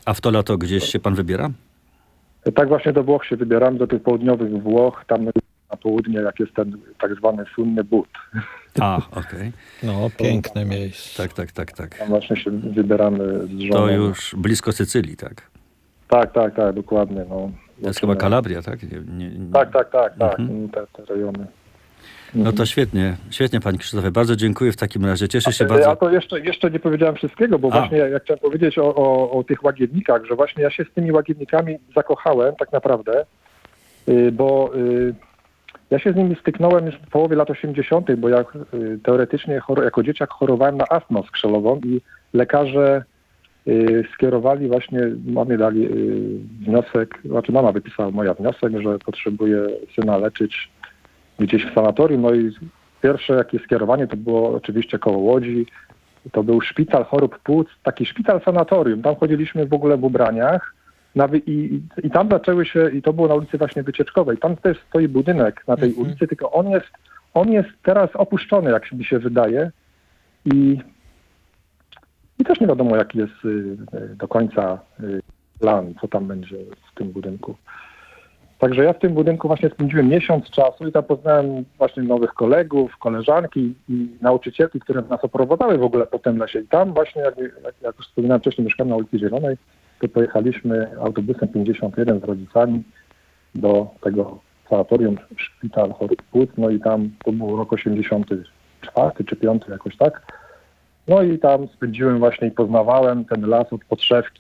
A w to lato gdzieś się pan wybiera? Tak właśnie do Włoch się wybieramy, do tych południowych Włoch, tam na południe, jak jest ten tak zwany słynny But. A, okej. No, piękne miejsce. Tak. Tam właśnie się wybieramy z żoną. To już blisko Sycylii, tak? Tak, dokładnie. No. To jest chyba Kalabria, tak? Tak. Mhm. Te rejony. No to świetnie, panie Krzysztofie. Bardzo dziękuję w takim razie. Cieszę się bardzo. A to jeszcze nie powiedziałem wszystkiego, bo właśnie ja chciałem powiedzieć o tych łagiewnikach, że właśnie ja się z tymi łagiewnikami zakochałem tak naprawdę, bo ja się z nimi styknąłem już w połowie lat 80., bo ja teoretycznie jako dzieciak chorowałem na astmę skrzelową i lekarze skierowali właśnie, mamie dali wniosek, znaczy mama wypisała moja wniosek, że potrzebuje syna leczyć gdzieś w sanatorium. No i pierwsze jakie skierowanie to było oczywiście koło Łodzi. To był szpital chorób płuc, taki szpital sanatorium. Tam chodziliśmy w ogóle w ubraniach i tam zaczęły się, i to było na ulicy właśnie Wycieczkowej. Tam też stoi budynek na tej ulicy, tylko on jest teraz opuszczony, jak mi się wydaje. I też nie wiadomo, jaki jest do końca plan, co tam będzie w tym budynku. Także ja w tym budynku właśnie spędziłem miesiąc czasu i tam poznałem właśnie nowych kolegów, koleżanki i nauczycielki, które nas oprowadzały w ogóle po tym lesie. I tam właśnie, jak już wspominałem wcześniej, mieszkałem na ulicy Zielonej, to pojechaliśmy autobusem 51 z rodzicami do tego sanatorium Szpital Chorób Płuc. No i tam to był rok 84 czy 5 jakoś tak. No i tam spędziłem właśnie i poznawałem ten las od podszewki,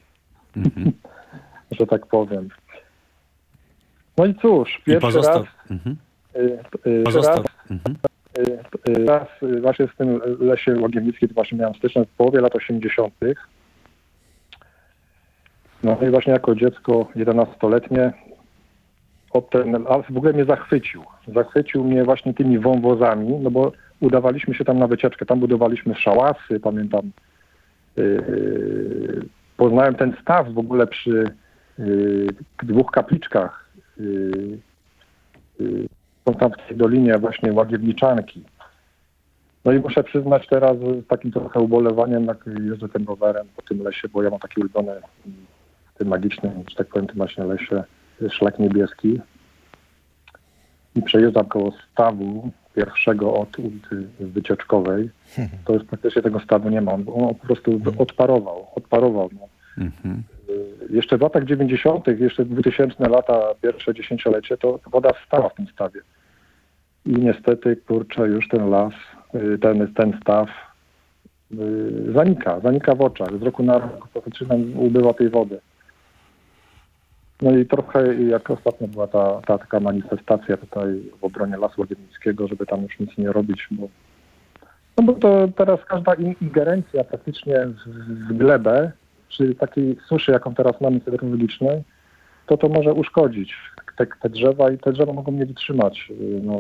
że tak powiem. No i cóż, pierwszy raz właśnie w tym lesie łagiewnickim to właśnie miałem styczność w połowie lat 80. No i właśnie jako dziecko 11-letnie ten las w ogóle mnie zachwycił. Zachwycił mnie właśnie tymi wąwozami, no bo udawaliśmy się tam na wycieczkę. Tam budowaliśmy szałasy, pamiętam. Poznałem ten staw w ogóle przy dwóch kapliczkach. Są tam w tej dolinie właśnie Łagiewniczanki. No i muszę przyznać teraz z takim trochę ubolewaniem, jak jeżdżę tym rowerem po tym lesie, bo ja mam taki ulubiony w tym magicznym, że tak powiem, tym właśnie lesie, szlak niebieski. I przejeżdżam koło stawu pierwszego od ulicy Wycieczkowej. To już praktycznie tego stawu nie ma. On po prostu odparował. No. Jeszcze w latach 90., jeszcze 2000 lata, pierwsze dziesięciolecie, to woda stała w tym stawie. I niestety, kurczę, już ten las, ten staw zanika w oczach. Z roku na rok praktycznie nam ubywa tej wody. No i trochę jak ostatnio była ta taka manifestacja tutaj w obronie Lasu Łagiewnickiego, żeby tam już nic nie robić, bo to teraz każda ingerencja praktycznie w glebę, przy takiej suszy, jaką teraz mamy hydrologicznej, to może uszkodzić te drzewa i te drzewa mogą nie wytrzymać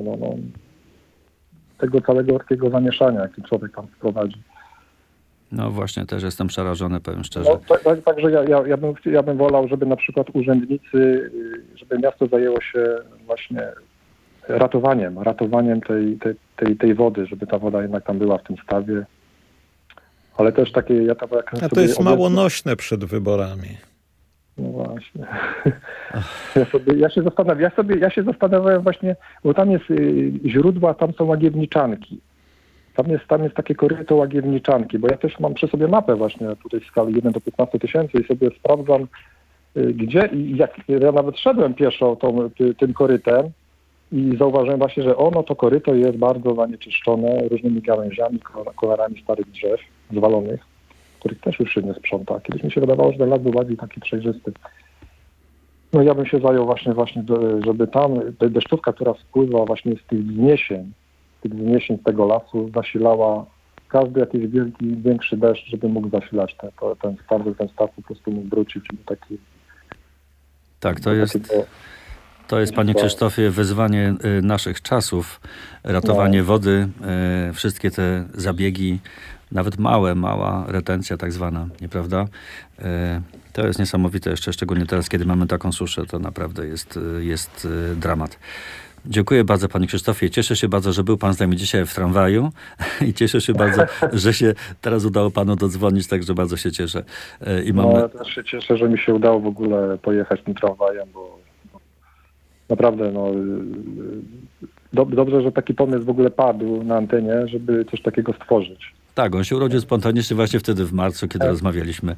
tego całego takiego zamieszania, jaki człowiek tam wprowadzi. No właśnie, też jestem przerażony, powiem szczerze. No, także ja bym wolał, żeby na przykład urzędnicy, żeby miasto zajęło się właśnie ratowaniem tej wody, żeby ta woda jednak tam była w tym stawie. Ale też takie... A to jest mało nośne przed wyborami. No właśnie. Ja się zastanawiałem właśnie, bo tam jest źródła, tam są Łagiewniczanki. Tam jest takie koryto Łagiewniczanki, bo ja też mam przy sobie mapę właśnie tutaj w skali 1 do 15 tysięcy i sobie sprawdzam gdzie i jak ja nawet szedłem pieszo tym korytem i zauważyłem właśnie, że to koryto jest bardzo zanieczyszczone różnymi gałęziami, kolarami starych drzew zwalonych, których też już się nie sprząta. Kiedyś mi się wydawało, że ten las był bardziej taki przejrzysty. No ja bym się zajął właśnie żeby tam deszczówka, która spływa właśnie z tych wzniesień z tego lasu zasilała każdy jakiś większy deszcz, żeby mógł zasilać ten staw po prostu mógł wrócić. Tak, to jest, panie Krzysztofie, wyzwanie naszych czasów, ratowanie wody, wszystkie te zabiegi, nawet mała retencja tak zwana, nieprawda? To jest niesamowite, jeszcze szczególnie teraz, kiedy mamy taką suszę, to naprawdę jest dramat. Dziękuję bardzo, panie Krzysztofie. Cieszę się bardzo, że był pan z nami dzisiaj w tramwaju i cieszę się bardzo, że się teraz udało panu dodzwonić, także bardzo się cieszę. Ja też się cieszę, że mi się udało w ogóle pojechać tym tramwajem, bo naprawdę dobrze, że taki pomysł w ogóle padł na antenie, żeby coś takiego stworzyć. Tak, on się urodził spontanicznie właśnie wtedy w marcu, kiedy rozmawialiśmy.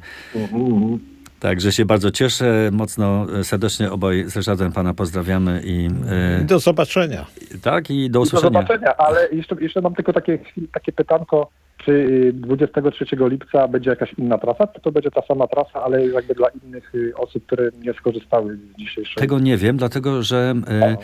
Także się bardzo cieszę. Mocno, serdecznie obaj z Ryszardem pana pozdrawiamy i do zobaczenia. Tak, i do usłyszenia. Do zobaczenia, ale jeszcze mam tylko takie pytanko, czy 23 lipca będzie jakaś inna trasa, czy to będzie ta sama trasa, ale jakby dla innych osób, które nie skorzystały z dzisiejszej? Tego nie wiem, dlatego że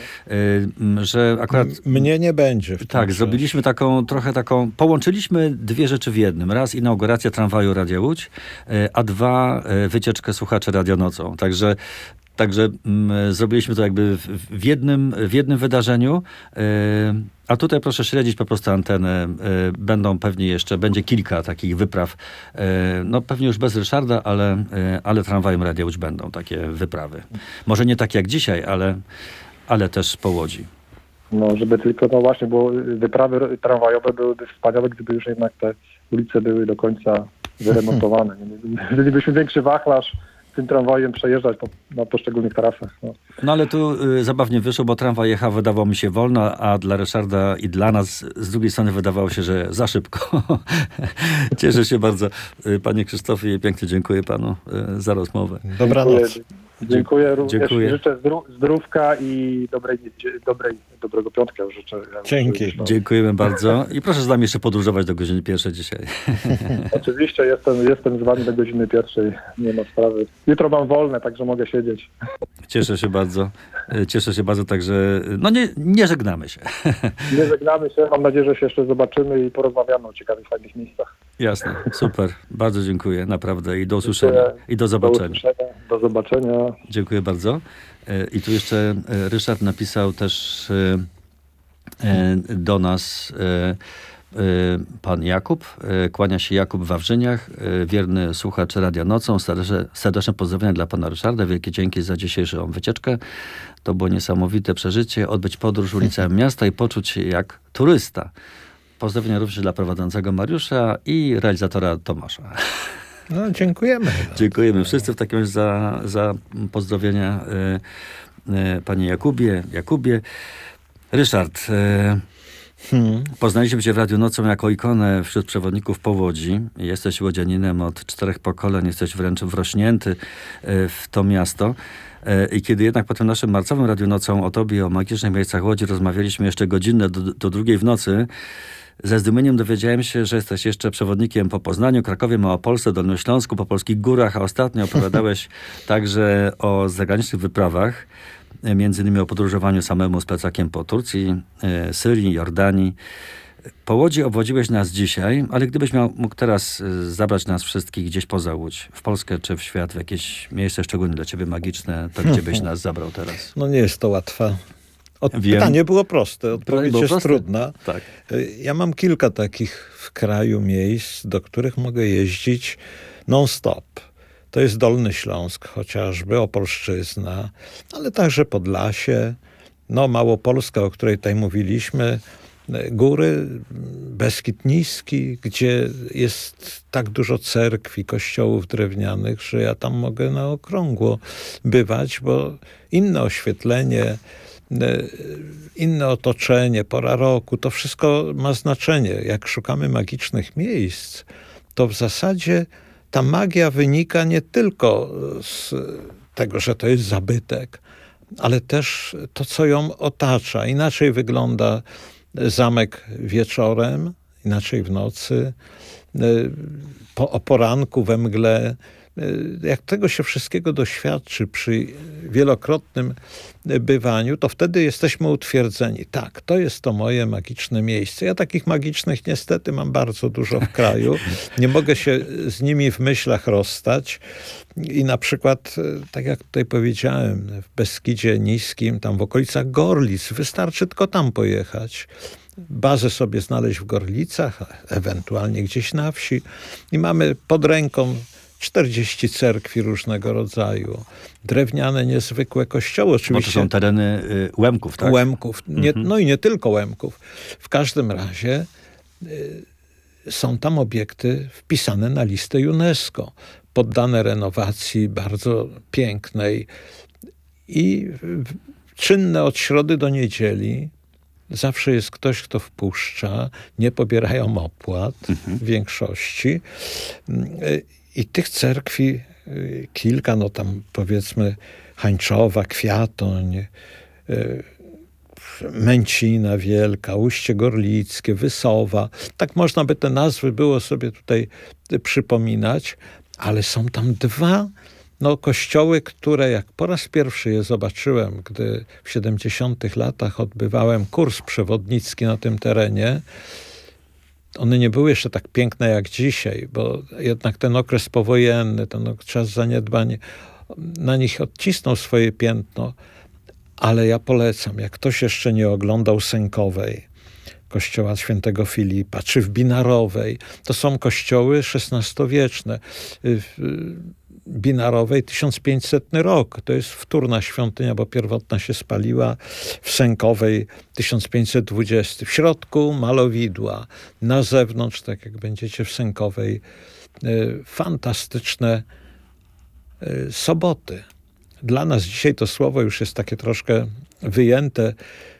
akurat... Mnie nie będzie. Tak, zrobiliśmy połączyliśmy dwie rzeczy w jednym. Raz inauguracja tramwaju Radia Łódź, a dwa wycieczkę słuchaczy radionocą. Także zrobiliśmy to jakby w jednym wydarzeniu, a tutaj proszę śledzić po prostu antenę. Będzie kilka takich wypraw, no pewnie już bez Ryszarda, ale tramwajem Radia Łódź będą takie wyprawy. Może nie tak jak dzisiaj, ale też po Łodzi. No, żeby tylko, no właśnie, bo wyprawy tramwajowe byłyby wspaniałe, gdyby już jednak te ulice były do końca wyremontowane. Mielibyśmy większy wachlarz tym tramwajem przejeżdżać na poszczególnych trasach. No ale tu zabawnie wyszło, bo tramwaj jechał, wydawało mi się wolno, a dla Ryszarda i dla nas z drugiej strony wydawało się, że za szybko. Cieszę się bardzo, panie Krzysztofie, i pięknie dziękuję panu za rozmowę. Dobranoc. Dziękuję również. Życzę zdrówka i dobrego piątka życzę. Dzięki. Dziękujemy bardzo. I proszę z nami jeszcze podróżować do godziny 1 dzisiaj. Oczywiście jestem z wami do godziny 1. Nie ma sprawy. Jutro mam wolne, także mogę siedzieć. Cieszę się bardzo. Także no nie żegnamy się. Nie żegnamy się. Mam nadzieję, że się jeszcze zobaczymy i porozmawiamy o ciekawych, fajnych miejscach. Jasne. Super. Bardzo dziękuję. Naprawdę. I do usłyszenia. I do zobaczenia. Do zobaczenia. Dziękuję bardzo. I tu jeszcze Ryszard napisał też do nas pan Jakub. Kłania się Jakub w Wawrzyniach, wierny słuchacz Radia Nocą. Serdeczne pozdrowienia dla pana Ryszarda. Wielkie dzięki za dzisiejszą wycieczkę. To było niesamowite przeżycie. Odbyć podróż ulicami miasta i poczuć się jak turysta. Pozdrowienia również dla prowadzącego Mariusza i realizatora Tomasza. No, dziękujemy. Dziękujemy wszyscy w takim razie za pozdrowienia panie Jakubie. Ryszard, poznaliśmy cię w Radiu Nocą jako ikonę wśród przewodników po Łodzi. Jesteś łodzianinem od 4 pokoleń, jesteś wręcz wrośnięty w to miasto. I kiedy jednak po tym naszym marcowym Radiu Nocą o tobie, o magicznych miejscach Łodzi rozmawialiśmy jeszcze godzinę do 2 w nocy, ze zdumieniem dowiedziałem się, że jesteś jeszcze przewodnikiem po Poznaniu, Krakowie, Małopolsce, Dolnym Śląsku, po polskich górach, a ostatnio opowiadałeś także o zagranicznych wyprawach, między innymi o podróżowaniu samemu z plecakiem po Turcji, Syrii, Jordanii. Po Łodzi obwodziłeś nas dzisiaj, ale gdybyś mógł teraz zabrać nas wszystkich gdzieś poza Łódź, w Polskę czy w świat, w jakieś miejsce szczególnie dla ciebie magiczne, to gdzie byś nas zabrał teraz? No nie jest to łatwe. Pytanie było proste, odpowiedź jest trudna. Tak. Ja mam kilka takich w kraju miejsc, do których mogę jeździć non-stop. To jest Dolny Śląsk chociażby, Opolszczyzna, ale także Podlasie, Małopolska, o której tutaj mówiliśmy, góry, Beskid Niski, gdzie jest tak dużo cerkwi, kościołów drewnianych, że ja tam mogę na okrągło bywać, bo inne oświetlenie, inne otoczenie, pora roku, to wszystko ma znaczenie. Jak szukamy magicznych miejsc, to w zasadzie ta magia wynika nie tylko z tego, że to jest zabytek, ale też to, co ją otacza. Inaczej wygląda zamek wieczorem, inaczej w nocy, o poranku we mgle. Jak tego się wszystkiego doświadczy przy wielokrotnym bywaniu, to wtedy jesteśmy utwierdzeni. Tak, to jest to moje magiczne miejsce. Ja takich magicznych niestety mam bardzo dużo w kraju. Nie mogę się z nimi w myślach rozstać. I na przykład, tak jak tutaj powiedziałem, w Beskidzie Niskim, tam w okolicach Gorlic, wystarczy tylko tam pojechać. Bazę sobie znaleźć w Gorlicach, ewentualnie gdzieś na wsi i mamy pod ręką 40 cerkwi różnego rodzaju, drewniane niezwykłe kościoły. Oczywiście, bo to są tereny Łemków, tak? Łemków. No i nie tylko Łemków. W każdym razie są tam obiekty wpisane na listę UNESCO, poddane renowacji bardzo pięknej i czynne od środy do niedzieli. Zawsze jest ktoś, kto wpuszcza, nie pobierają opłat w większości. I tych cerkwi kilka, no tam powiedzmy Hańczowa, Kwiatoń, Męcina Wielka, Ujście Gorlickie, Wysowa. Tak można by te nazwy było sobie tutaj przypominać, ale są tam dwa kościoły, które jak po raz pierwszy je zobaczyłem, gdy w 70 latach odbywałem kurs przewodnicki na tym terenie. One nie były jeszcze tak piękne jak dzisiaj, bo jednak ten okres powojenny, ten czas zaniedbań na nich odcisnął swoje piętno. Ale ja polecam, jak ktoś jeszcze nie oglądał Sękowej, kościoła świętego Filipa, czy w Binarowej, to są kościoły XVI-wieczne. W Binarowej 1500 rok, to jest wtórna świątynia, bo pierwotna się spaliła. W Sękowej 1520. W środku malowidła, na zewnątrz, tak jak będziecie w Sękowej, fantastyczne soboty. Dla nas dzisiaj to słowo już jest takie troszkę wyjęte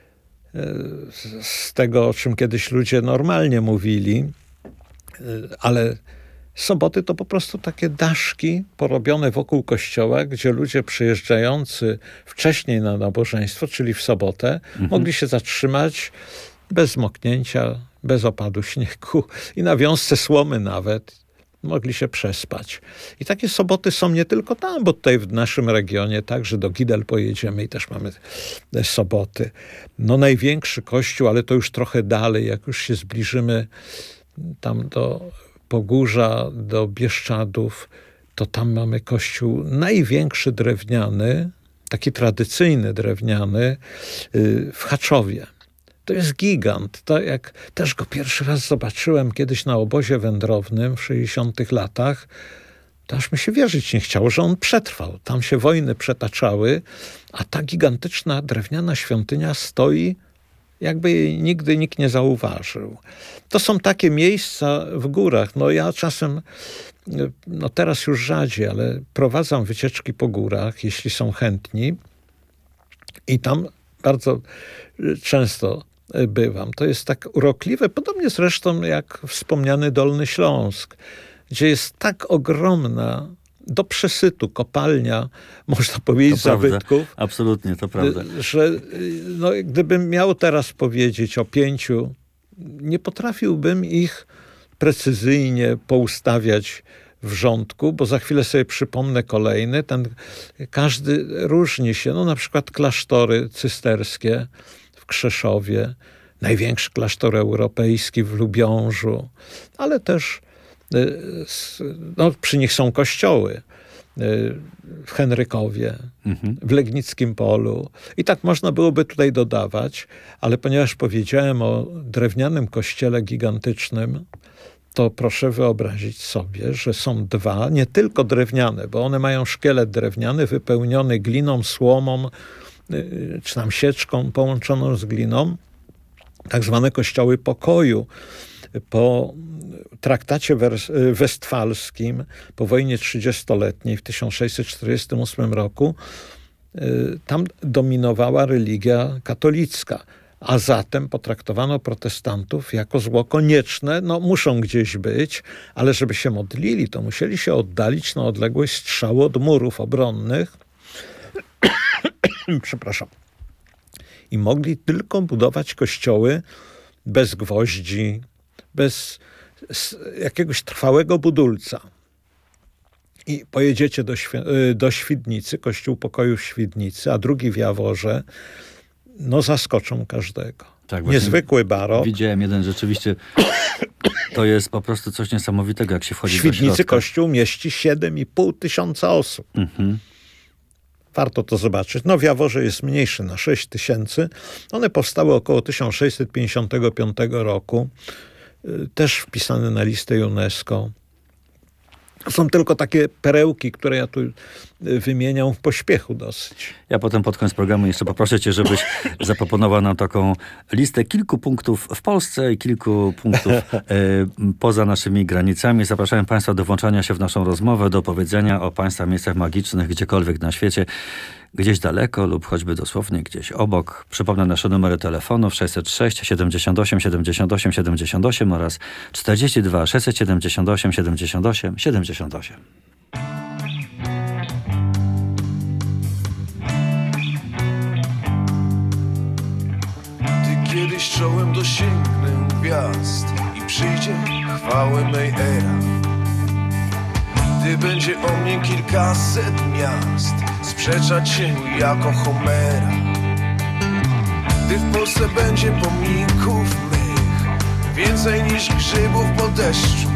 z tego, o czym kiedyś ludzie normalnie mówili, ale soboty to po prostu takie daszki porobione wokół kościoła, gdzie ludzie przyjeżdżający wcześniej na nabożeństwo, czyli w sobotę, mogli się zatrzymać bez moknięcia, bez opadu śniegu i na wiązce słomy nawet. Mogli się przespać. I takie soboty są nie tylko tam, bo tutaj w naszym regionie także do Gidel pojedziemy i też mamy soboty. Największy kościół, ale to już trochę dalej, jak już się zbliżymy tam do Pogórza, do Bieszczadów, to tam mamy kościół największy drewniany, taki tradycyjny drewniany w Haczowie. To jest gigant. To jak też go pierwszy raz zobaczyłem kiedyś na obozie wędrownym w 60 latach, to aż mi się wierzyć nie chciało, że on przetrwał. Tam się wojny przetaczały, a ta gigantyczna drewniana świątynia stoi, jakby jej nigdy nikt nie zauważył. To są takie miejsca w górach. Ja czasem, teraz już rzadziej, ale prowadzam wycieczki po górach, jeśli są chętni. I tam bardzo często bywam. To jest tak urokliwe, podobnie zresztą jak wspomniany Dolny Śląsk, gdzie jest tak ogromna, do przesytu kopalnia, można powiedzieć, zabytków. Prawda. Absolutnie, to prawda. Że gdybym miał teraz powiedzieć o 5, nie potrafiłbym ich precyzyjnie poustawiać w rządku, bo za chwilę sobie przypomnę kolejny. Każdy różni się. Na przykład klasztory cysterskie w Krzeszowie, największy klasztor europejski w Lubiążu, ale też przy nich są kościoły w Henrykowie, w Legnickim Polu. I tak można byłoby tutaj dodawać, ale ponieważ powiedziałem o drewnianym kościele gigantycznym, to proszę wyobrazić sobie, że są dwa, nie tylko drewniane, bo one mają szkielet drewniany wypełniony gliną, słomą, czy tam sieczką połączoną z gliną, tak zwane kościoły pokoju. Po traktacie westfalskim, po wojnie 30-letniej w 1648 roku, tam dominowała religia katolicka. A zatem potraktowano protestantów jako zło konieczne. Muszą gdzieś być, ale żeby się modlili, to musieli się oddalić na odległość strzału od murów obronnych. Przepraszam. I mogli tylko budować kościoły bez gwoździ, bez jakiegoś trwałego budulca. I pojedziecie do Świdnicy, kościół pokoju w Świdnicy, a drugi w Jaworze, zaskoczą każdego. Tak, niezwykły barok. Widziałem jeden rzeczywiście. To jest po prostu coś niesamowitego, jak się wchodzi do środka. W Świdnicy kościół mieści 7,5 tysiąca osób. Warto to zobaczyć. W Jaworze jest mniejszy, na 6 tysięcy. One powstały około 1655 roku. Też wpisane na listę UNESCO. Są tylko takie perełki, które ja tu wymieniam w pośpiechu dosyć. Ja potem pod koniec programu jeszcze poproszę cię, żebyś zaproponował nam taką listę kilku punktów w Polsce i kilku punktów poza naszymi granicami. Zapraszam Państwa do włączania się w naszą rozmowę, do opowiedzenia o Państwa miejscach magicznych gdziekolwiek na świecie, gdzieś daleko lub choćby dosłownie gdzieś obok. Przypomnę nasze numery telefonów 606 78 78 78 oraz 42 678 78 78. Kiedyś czołem dosięgnę gwiazd i przyjdzie chwałę mej era. Gdy będzie o mnie kilkaset miast sprzeczać się jako Homera. Gdy w Polsce będzie pomników mych więcej niż grzybów po deszczu.